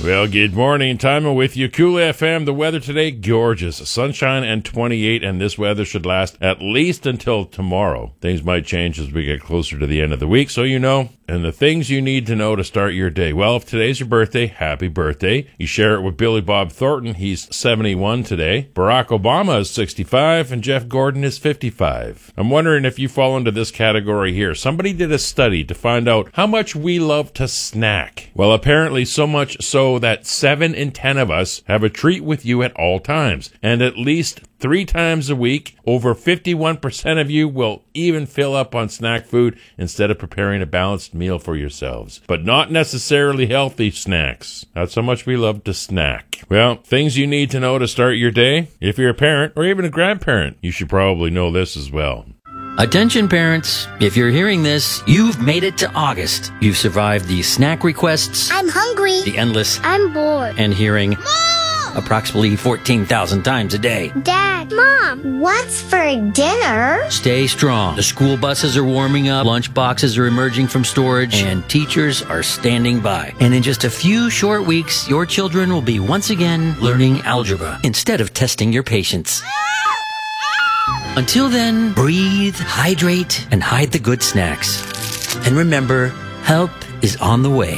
Well, good morning. Time with you. Cool FM. The weather today, gorgeous. Sunshine and 28, and this weather should last at least until tomorrow. Things might change as we get closer to the end of the week, so you know. And the things you need to know to start your day. Well, if today's your birthday, happy birthday. You share it with Billy Bob Thornton. He's 71 today. Barack Obama is 65, and Jeff Gordon is 55. I'm wondering if you fall into this category here. Somebody did a study to find out how much we love to snack. Well, apparently so much so that 7 in 10 of us have a treat with you at all times. And at least 3 times a week, over 51% of you will even fill up on snack food instead of preparing a balanced meal for yourselves. But not necessarily healthy snacks. That's how much we love to snack. Well, things you need to know to start your day. If you're a parent or even a grandparent, you should probably know this as well. Attention parents, if you're hearing this, you've made it to August. You've survived the snack requests, I'm hungry, the endless, I'm bored, and hearing Mom! approximately 14,000 times a day. Dad, Mom, what's for dinner? Stay strong. The school buses are warming up, lunch boxes are emerging from storage, and teachers are standing by. And in just a few short weeks, your children will be once again learning algebra instead of testing your patience. Until then, breathe, hydrate, and hide the good snacks. And remember, help is on the way.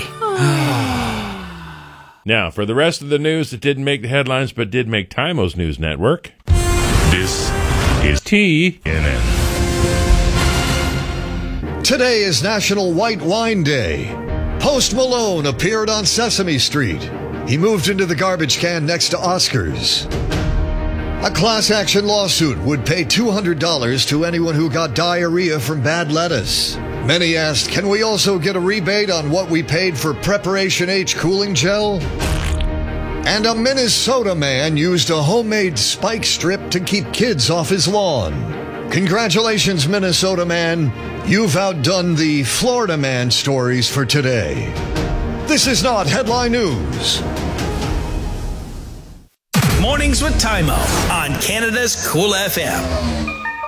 Now, for the rest of the news that didn't make the headlines but did make Timo's News Network, this is TNN. Today is National White Wine Day. Post Malone appeared on Sesame Street. He moved into the garbage can next to Oscars. A class action lawsuit would pay $200 to anyone who got diarrhea from bad lettuce. Many asked, can we also get a rebate on what we paid for Preparation H cooling gel? And a Minnesota man used a homemade spike strip to keep kids off his lawn. Congratulations, Minnesota man. You've outdone the Florida man stories for today. This is not Headline News. Mornings with Timo on Canada's Cool FM.